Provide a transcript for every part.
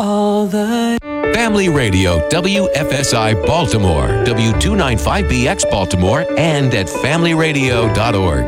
all the Family Radio, WFSI Baltimore, W295BX Baltimore, and at familyradio.org.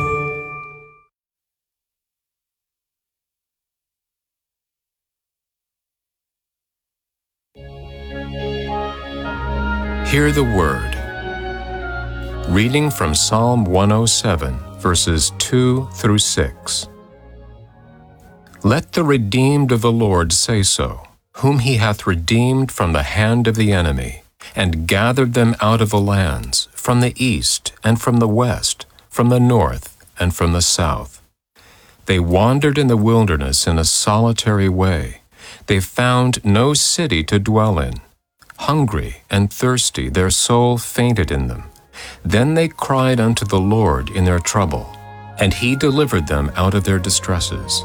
Hear the Word. Reading from Psalm 107, verses 2 through 6. Let the redeemed of the Lord say so, whom he hath redeemed from the hand of the enemy, and gathered them out of the lands, from the east and from the west, from the north and from the south. They wandered in the wilderness in a solitary way. They found no city to dwell in. Hungry and thirsty, their soul fainted in them. Then they cried unto the Lord in their trouble, and he delivered them out of their distresses.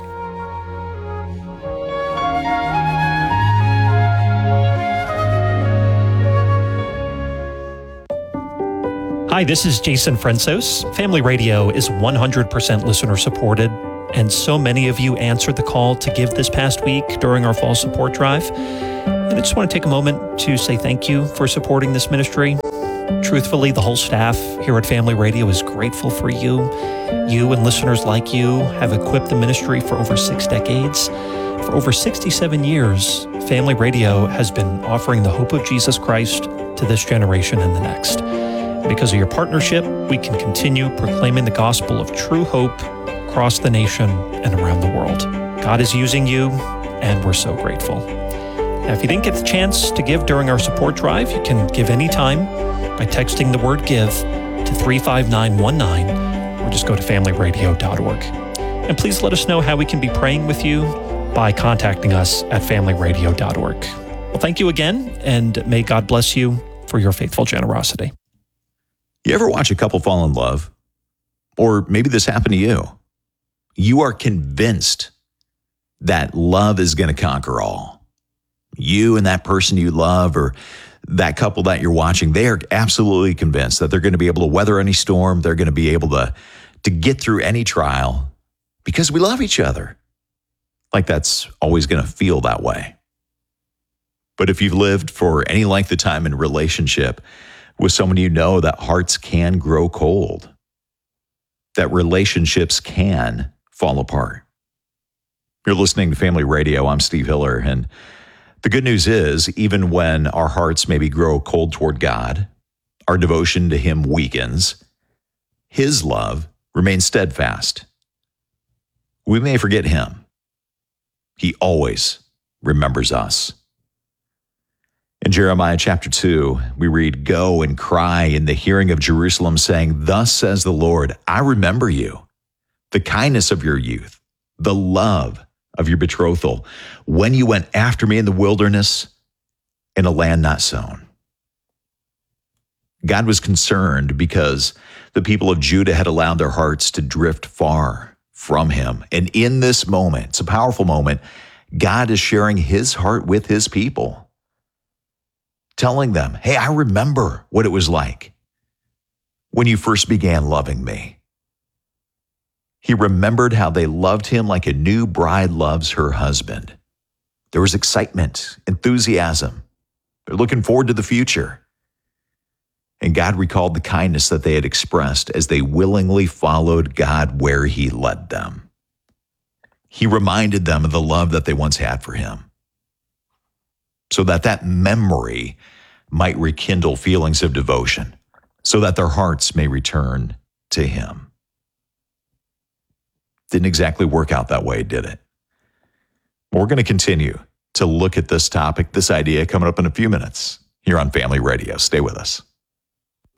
Hi, this is Jason Fransos. Family Radio is 100% listener supported, and so many of you answered the call to give this past week during our fall support drive. And I just want to take a moment to say thank you for supporting this ministry. Truthfully, the whole staff here at Family Radio is grateful for you. You and listeners like you have equipped the ministry for over 6 decades. For over 67 years, Family Radio has been offering the hope of Jesus Christ to this generation and the next. Because of your partnership, we can continue proclaiming the gospel of true hope across the nation and around the world. God is using you, and we're so grateful. Now, if you didn't get the chance to give during our support drive, you can give anytime by texting the word GIVE to 35919, or just go to familyradio.org. And please let us know how we can be praying with you by contacting us at familyradio.org. Well, thank you again, and may God bless you for your faithful generosity. You ever watch a couple fall in love? Or maybe this happened to you. You are convinced that love is going to conquer all. You and that person you love, or that couple that you're watching, they are absolutely convinced that they're going to be able to weather any storm. They're going to be able to get through any trial because we love each other. Like that's always going to feel that way. But if you've lived for any length of time in a relationship with someone you know, that hearts can grow cold, that relationships can fall apart. You're listening to Family Radio. I'm Steve Hiller, and the good news is, even when our hearts maybe grow cold toward God, our devotion to Him weakens, His love remains steadfast. We may forget Him. He always remembers us. In Jeremiah chapter 2, we read, "Go and cry in the hearing of Jerusalem, saying, Thus says the Lord, I remember you, the kindness of your youth, the love of your betrothal, when you went after me in the wilderness, in a land not sown." God was concerned because the people of Judah had allowed their hearts to drift far from Him. And in this moment, it's a powerful moment, God is sharing His heart with His people, telling them, hey, I remember what it was like when you first began loving me. He remembered how they loved Him like a new bride loves her husband. There was excitement, enthusiasm. They're looking forward to the future. And God recalled the kindness that they had expressed as they willingly followed God where He led them. He reminded them of the love that they once had for Him, so that memory might rekindle feelings of devotion, so that their hearts may return to Him. Didn't exactly work out that way, did it? We're going to continue to look at this topic, this idea, coming up in a few minutes here on Family Radio. Stay with us.